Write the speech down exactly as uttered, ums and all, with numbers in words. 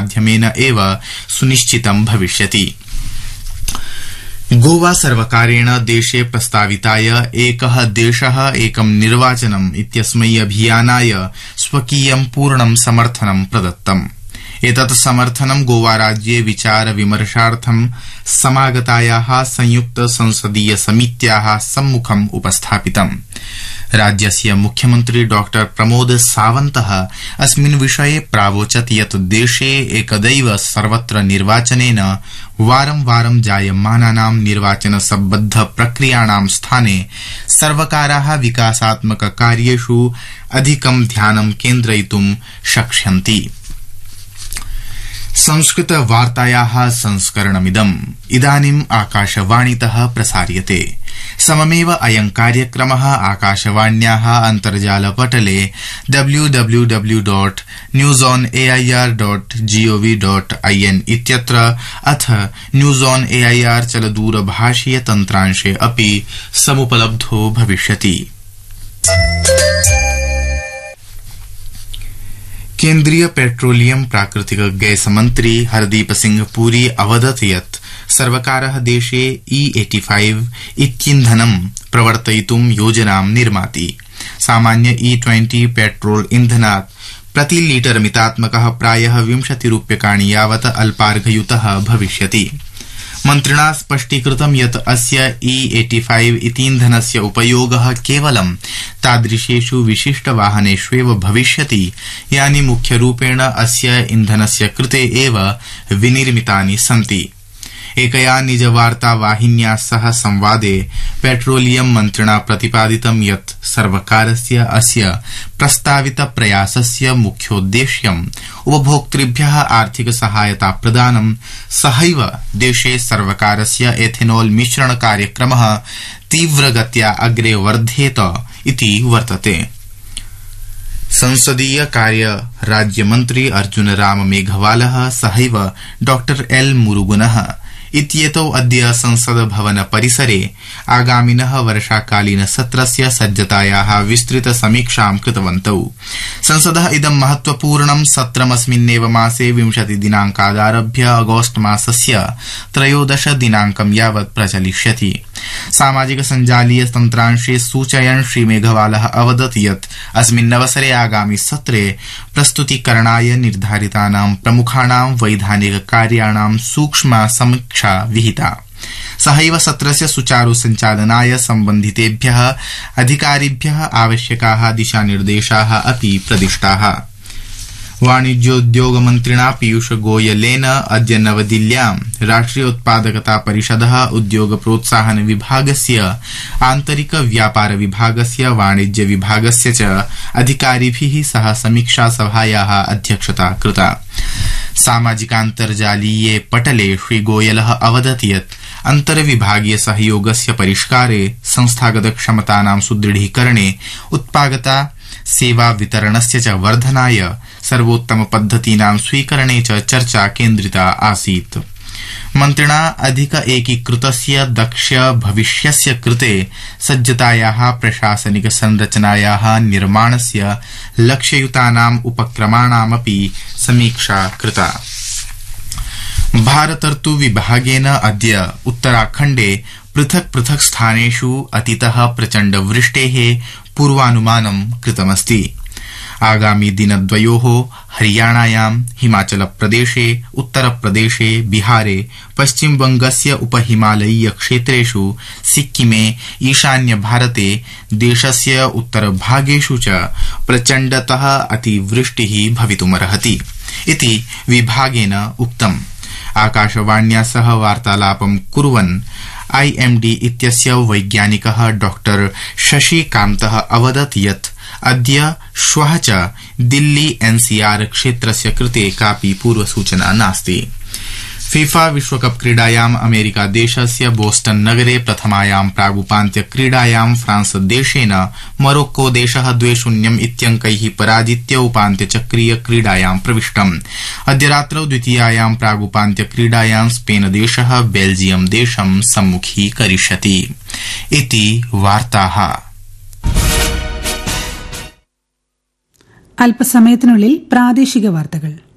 माध्यमेन एव सुनिश्चितं भविष्यति। गोवा सर्वकारेण देशे प्रस्ताविताय एकः देशः एकं निर्वाचनम् इत्यस्मै अभियानाय स्वकीयं पूर्णं समर्थनं प्रदत्तम्। एतत् समर्थनं गोवा राज्ये विचार विमर्शार्थं समागतायाः संयुक्त संसदीय समित्याः सम्मुखम् उपस्थापितम्। राज्यस्य मुख्यमन्त्री डॉ प्रमोद सावन्तः अस्मिन् विषये प्रावोचत् यत् देशे एकदैव सर्वत्र निर्वाचनेन वारं वारं जायमानानां निर्वाचन सम्बद्ध प्रक्रियाणां स्थाने सर्वकाराः विकासात्मक कार्येषु अधिकं ध्यानं केन्द्रयितुं शक्ष्यन्ति। संस्कृत वार्तायाः संस्करणमिदम् इदानीम् आकाशवाणीतः प्रसार्यते। सममेव अयं कार्यक्रमः आकाशवाण्याः अन्तर्जालपटले W W W dot news on AIR dot gov dot IN इत्यत्र अथ न्यूज ऑन एआईआर चलदूरभाषीय तन्त्रांशे अपि समुपलब्धो भविष्यति। केन्द्रीय पेट्रोलियम प्राकृतिक गैस मंत्री हरदीप सिंह पुरी अवदत् यत् सर्वकारः देशे ई पचासी इत्यीन्धनं प्रवर्तयितुं योजनां निर्माति। सामान्य ई बीस पेट्रोल इन्धनात् प्रति लीटर मितात्मकः प्रायः विंशति रूप्यकाणि यावत् अल्पार्घयुतः भविष्यति। मन्त्रिणा स्पष्टीकृतं यत् अस्य ई पचासी इतीन्धनस्य उपयोगः केवलं तादृशेषु विशिष्टवाहनेष्वेव भविष्यति यानि मुख्यरूपेण अस्य इन्धनस्य कृते एव विनिर्मितानि सन्ति। एकया निजवार्तावाहिन्या सह संवादे पेट्रोलियम मन्त्रिणा प्रतिपादितं यत् सर्वकारस्य अस्य प्रस्तावित प्रयासस्य मुख्योद्देश्यम् उपभोक्तृभ्यः आर्थिक सहायता प्रदानं सहैव देशे सर्वकारस्य एथेनॉल मिश्रण कार्यक्रमः तीव्रगत्या अग्रे वर्धेत इति वर्तते। संसदीय कार्य राज्यमन्त्री अर्जुन राम मेघवालः सहैव डॉ एल मुरुगनः इत्येतौ अद्य संसद भवन परिसरे आगामिनः वर्षाकालीन सत्रस्य सज्जतायाः विस्तृत समीक्षां कृतवन्तौ। संसदः इदं महत्वपूर्णं सत्रमस्मिन्नेव मासे विंशति दिनांकादारभ्य अगस्त मासस्य त्रयोदश दिनांकं यावत् प्रचलिष्यति। सामाजिक सञ्जालीय तन्त्रांशे सूचयन् श्री मेघवालः अवदत् यत् अस्मिन्नवसरे आगामि सत्रे प्रस्तुतीकरणाय निर्धारितानां प्रमुखाणां वैधानिक कार्याणां सूक्ष्मा समीक्षा विहिता। सहैव सत्रस्य सुचारु सञ्चालनाय सम्बन्धितेभ्यः अधिकारिभ्यः आवश्यकाः दिशानिर्देशाः अपि प्रदिष्टाः। वाणिज्योद्योग मन्त्रिणा पीयूष गोयलेन अद्य नवदिल्ल्यां राष्ट्रिय उत्पादकता परिषदः उद्योग प्रोत्साहन विभागस्य आन्तरिक व्यापार विभागस्य वाणिज्य विभागस्य च अधिकारिभिः सह समीक्षा सभायाः अध्यक्षता कृता। सामाजिकान्तर्जालीये पटले श्री गोयलः अवदत् यत् अन्तर्विभागीय सहयोगस्य परिष्कारे संस्थागत क्षमतानां सुदृढीकरणे उत्पादकता सेवा वितरणस्य च वर्धनाय सर्वोत्तम पद्धतीनां स्वीकरणे च चर्चा केन्द्रिता आसीत्। मन्त्रिणा अधिक एकीकृतस्य दक्ष भविष्यस्य कृते सज्जतायाः प्रशासनिक संरचनायाः निर्माणस्य लक्ष्ययुतानाम् उपक्रमाणामपि समीक्षा कृता। भारतर्तु विभागेन अद्य उत्तराखण्डे पृथक् पृथक् स्थानेषु अतितः प्रचण्ड वृष्टेः पूर्वानुमानं कृतमस्ति। आगामि दिनद्वयोः हरियाणायां हिमाचलप्रदेशे उत्तरप्रदेशे बिहारे पश्चिमबंगस्य उपहिमालयीय क्षेत्रेषु सिक्किमे ईशान्य भारते देशस्य उत्तरभागेषु च प्रचण्डतः अतिवृष्टिः भवितुमर्हति इति विभागेन उक्तम्। आकाशवाण्या सह वार्तालापं कुर्वन् आईएमडी इत्यस्य वैज्ञानिकः डॉक्टर शशिकान्तः अवदत् यत् अद्य श्वः च दिल्ली एनसीआर क्षेत्रस्य कृते कापि पूर्वसूचना नास्ति। फीफा विश्वकप क्रीडायाम् अमेरिका देशस्य बोस्टन नगरे प्रथमायां प्रागुपान्त्य क्रीडायां फ्रांस देशेन मोरोक्को देशः द्वे शून्यम् इत्यङ्कैः पराजित्य उपान्त्यचक्रीय क्रीडायां प्रविष्टम्। अद्य रात्रौ द्वितीयायां प्रागुपान्त्य क्रीडायां स्पेन देशः बेल्जियम देशं सम्मुखीकरिष्यति। इति वार्ताः। അല്പസമയത്തിനുള്ളിൽ പ്രാദേശിക വാർത്തകൾ.